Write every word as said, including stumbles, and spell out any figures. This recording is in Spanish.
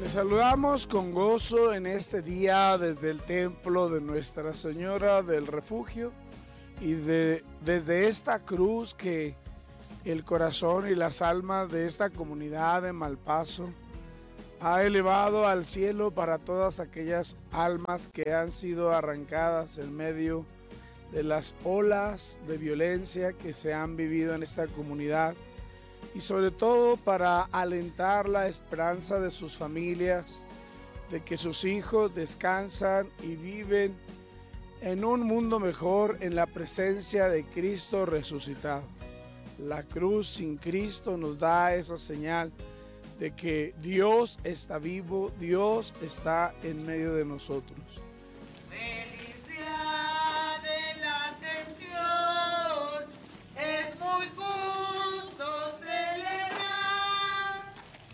Te saludamos con gozo en este día desde el templo de Nuestra Señora del Refugio y de, desde esta cruz que el corazón y las almas de esta comunidad de Malpaso ha elevado al cielo para todas aquellas almas que han sido arrancadas en medio de las olas de violencia que se han vivido en esta comunidad, y sobre todo para alentar la esperanza de sus familias, de que sus hijos descansan y viven en un mundo mejor en la presencia de Cristo resucitado. La cruz sin Cristo nos da esa señal de que Dios está vivo, Dios está en medio de nosotros.